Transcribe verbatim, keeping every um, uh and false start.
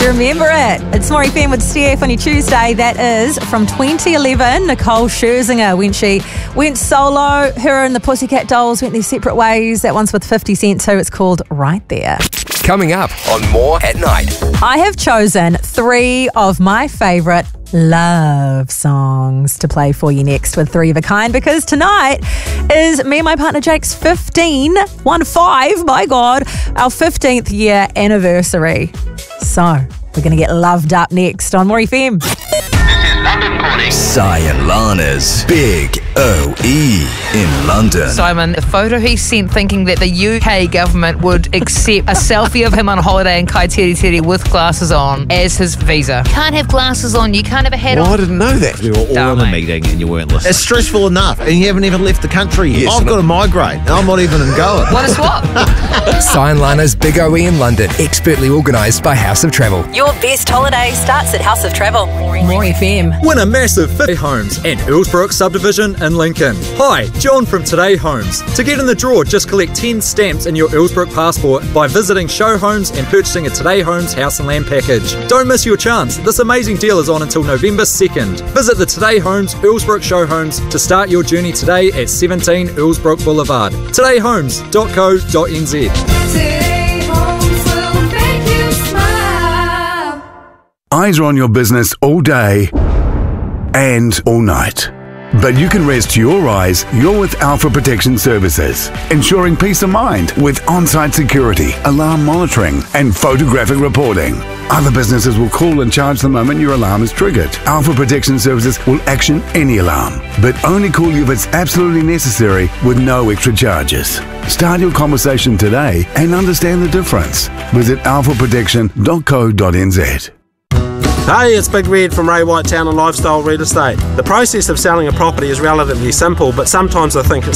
Do you remember it? It's More F M with Steph on your Tuesday. That is from twenty eleven. Nicole Scherzinger, when she went solo. Her and the Pussycat Dolls went their separate ways. That one's with fifty cent too. It's called Right There. Coming up on More at Night. I have chosen three of my favourite love songs to play for you next with Three of a Kind, because tonight is me and my partner Jake's fifteen, one five, my God, our fifteenth year anniversary. So we're going to get loved up next on More F M. London calling. Sai and Lana's Big O E in London. Simon, the photo he sent thinking that the U K government would accept a selfie of him on holiday in Kaiteri Teri with glasses on as his visa. You can't have glasses on, you can't have a hat Well, on. I didn't know that. We were all Damn, in a mate. meeting and you weren't listening. It's stressful enough, and you haven't even left the country. Yes, I've and got a migraine. I'm not even going. What a swap. Sai and Lana's Big O E in London, expertly organised by House of Travel. Your best holiday starts at House of Travel. More F M. Win a massive fifty homes in Earlsbrook subdivision in Lincoln. Hi, John from Today Homes. To get in the draw, just collect ten stamps in your Earlsbrook passport by visiting Show Homes and purchasing a Today Homes house and land package. Don't miss your chance. This amazing deal is on until November second. Visit the Today Homes Earlsbrook Show Homes to start your journey today at seventeen Earlsbrook Boulevard. today homes dot co dot n z. Eyes are on your business all day and all night. But you can rest your eyes. You're with Alpha Protection Services, ensuring peace of mind with on-site security, alarm monitoring, and photographic reporting. Other businesses will call and charge the moment your alarm is triggered. Alpha Protection Services will action any alarm, but only call you if it's absolutely necessary with no extra charges. Start your conversation today and understand the difference. Visit alpha protection dot co dot n z. Hey, it's Big Red from Ray White Town and Lifestyle Real Estate. The process of selling a property is relatively simple, but sometimes I think it's